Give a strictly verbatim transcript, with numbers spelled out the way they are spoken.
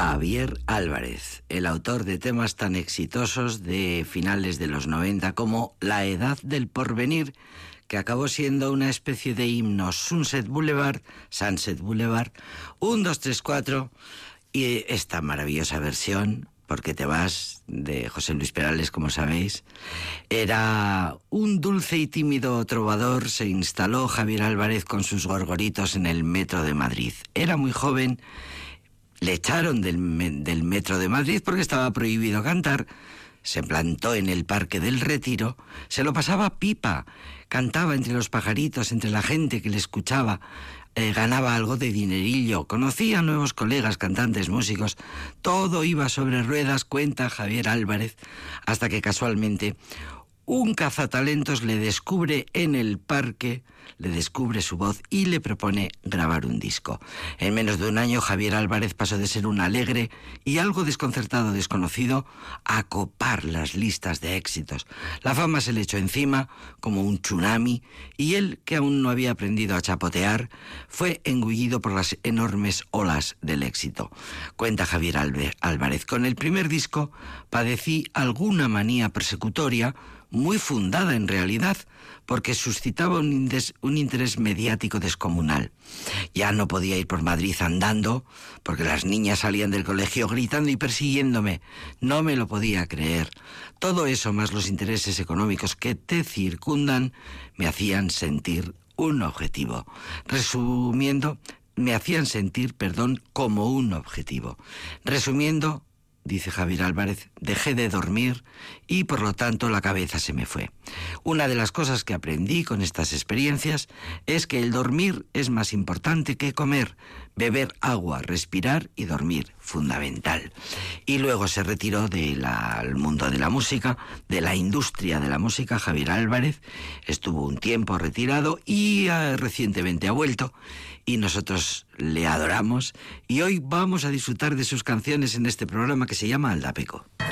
Javier Álvarez, el autor de temas tan exitosos de finales de los noventa como La Edad del Porvenir, que acabó siendo una especie de himno. Sunset Boulevard, Sunset Boulevard, un, dos, tres, cuatro, y esta maravillosa versión, Porque te vas, de José Luis Perales, como sabéis. Era un dulce y tímido trovador. Se instaló Javier Álvarez con sus gorgoritos en el metro de Madrid. Era muy joven, le echaron del, del metro de Madrid porque estaba prohibido cantar. Se plantó en el Parque del Retiro, se lo pasaba pipa, cantaba entre los pajaritos, entre la gente que le escuchaba, eh, ganaba algo de dinerillo, conocía nuevos colegas, cantantes, músicos, todo iba sobre ruedas, cuenta Javier Álvarez, hasta que casualmente un cazatalentos le descubre en el parque, le descubre su voz y le propone grabar un disco. En menos de un año, Javier Álvarez pasó de ser un alegre y algo desconcertado desconocido a copar las listas de éxitos. La fama se le echó encima como un tsunami y él, que aún no había aprendido a chapotear, fue engullido por las enormes olas del éxito. Cuenta Javier Álvarez: con el primer disco padecí alguna manía persecutoria, muy fundada en realidad, porque suscitaba un, indes, un interés mediático descomunal. Ya no podía ir por Madrid andando, porque las niñas salían del colegio gritando y persiguiéndome. No me lo podía creer. Todo eso, más los intereses económicos que te circundan, me hacían sentir un objetivo. Resumiendo, me hacían sentir, perdón, como un objetivo. Resumiendo, dice Javier Álvarez, dejé de dormir y por lo tanto la cabeza se me fue. Una de las cosas que aprendí con estas experiencias es que el dormir es más importante que comer, beber agua, respirar y dormir, fundamental. Y luego se retiró del mundo de la música, de la industria de la música. Javier Álvarez estuvo un tiempo retirado y uh, recientemente ha vuelto. Y nosotros le adoramos y hoy vamos a disfrutar de sus canciones en este programa que se llama Aldapeco.